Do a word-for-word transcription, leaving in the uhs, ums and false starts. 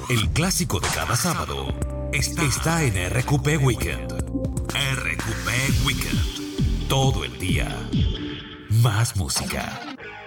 El clásico de cada sábado está, está en R Q P Weekend. R Q P Weekend. Todo el día. Más música.